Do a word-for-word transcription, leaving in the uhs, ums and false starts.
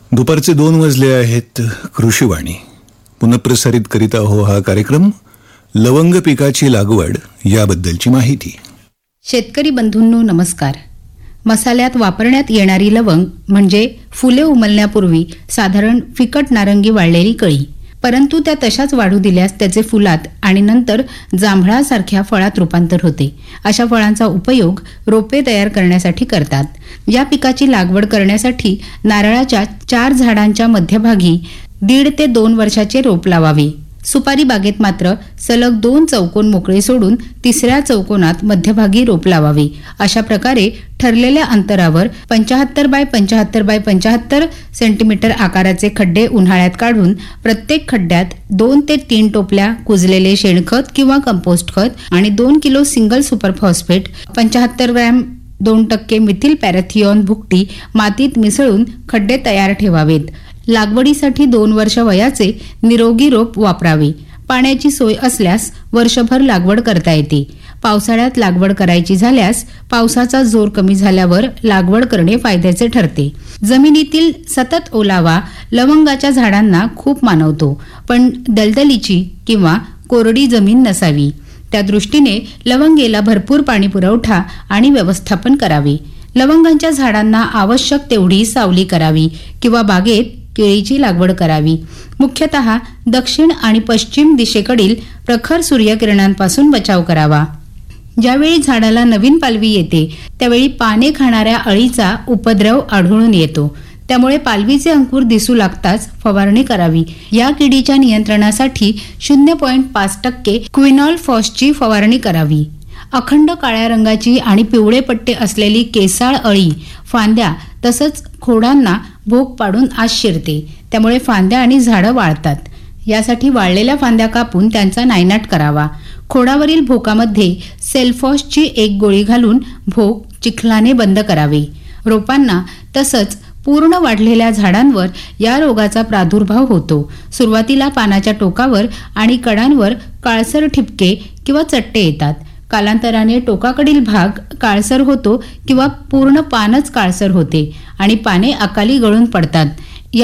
दुपारचे दोन वाजले आहेत. कृषीवाणी पुनःप्रसारित करीत आहो हा कार्यक्रम. लवंग पिकाची लागवड याबद्दलची माहिती. शेतकरी बंधूंनो नमस्कार. मसाल्यात वापरण्यात येणारी लवंग म्हणजे फुले उमलण्यापूर्वी साधारण फिकट नारंगी वाळलेली कळी, परंतु त्या तशाच वाढू दिल्यास त्याचे फुलात आणि नंतर जांभळासारख्या फळात रूपांतर होते. अशा फळांचा उपयोग रोपे तयार करण्यासाठी करतात. या पिकाची लागवड करण्यासाठी नारळाच्या चार झाडांच्या मध्यभागी दीड ते दोन वर्षाचे रोप लावावे. सुपारी बागेत मात्र सलग दोन चौकोन मोकळे सोडून तिसऱ्या चौकोनात मध्यभागी रोप लावावे. अशा प्रकारे ठरलेल्या अंतरावर पंचाहत्तर बाय पंचाहत्तर बाय पंचाहत्तर सेंटीमीटर आकाराचे खड्डे उन्हाळ्यात काढून प्रत्येक खड्ड्यात दोन ते तीन टोपल्या कुजलेले शेणखत किंवा कंपोस्ट खत आणि दोन किलो सिंगल सुपर फॉस्फेट, पंचाहत्तर ग्रॅम दोन टक्के मिथिल पॅरथिऑन भुकटी मातीत मिसळून खड्डे तयार ठेवावेत. लागवडीसाठी दोन वर्ष वयाचे निरोगी रोप वापरावे. पाण्याची सोय असल्यास वर्षभर लागवड करता येते. पावसाळ्यात लागवड करायची झाल्यास पावसाचा जोर कमी झाल्यावर लागवड करणे फायद्याचे ठरते. जमिनीतील सतत ओलावा लवंगाच्या झाडांना खूप मानवतो, पण दलदलीची किंवा कोरडी जमीन नसावी. त्या दृष्टीने लवंगेला भरपूर पाणी पुरवठा आणि व्यवस्थापन करावे. लवंगांच्या झाडांना आवश्यक तेवढी सावली करावी किंवा बागेत केळीची लागवड करावी. मुख्यतः दक्षिण आणि पश्चिम दिशेकडील प्रखर सूर्यकिरणांपासून बचाव करावा. ज्यावेळी झाडाला नवीन पालवी येते त्यावेळी पाने खाणाऱ्या अळीचा उपद्रव आढळून येतो. त्यामुळे पालवीचे अंकुर दिसू लागताच फवारणी करावी. या किडीच्या नियंत्रणासाठी शून्य पॉईंट पाच टक्के क्विनॉल फॉसची फवारणी करावी. अखंड काळ्या रंगाची आणि पिवळे पट्टे असलेली केसाळ अळी फांद्या तसंच खोडांना भोक पाडून आत शिरते. त्यामुळे फांद्या आणि झाडं वाळतात. यासाठी वाळलेल्या फांद्या कापून त्यांचा नायनाट करावा. खोडावरील भोकामध्ये सेल्फॉसची एक गोळी घालून भोक चिखलाने बंद करावे. रोपांना तसंच पूर्ण वाढलेल्या झाडांवर या रोगाचा प्रादुर्भाव होतो. सुरुवातीला पानाच्या टोकावर आणि कडांवर काळसर ठिपके किंवा चट्टे येतात. कालांतराने टोकाकडील भाग काळसर होतो किंवा पूर्ण पानच काळसर होते आणि पाने अकाली गळून पडतात.